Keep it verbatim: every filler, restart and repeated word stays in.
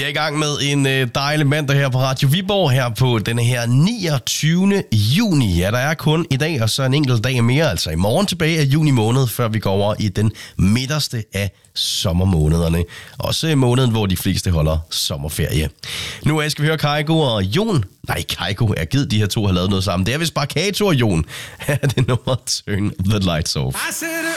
i gang med en dejlig mandag her på Radio Viborg, her på denne her niogtyvende juni. Ja, der er kun i dag, og så en enkelt dag mere, altså i morgen tilbage af juni måned, før vi går over i den midterste af sommermånederne. Også måneden, hvor de fleste holder sommerferie. Nu skal vi høre Kygo og Jon. Nej, Kygo er givet, de her to har lavet noget sammen. Det er vist bare Kato og Jon. Det er nummer Turn the Lights Off. I said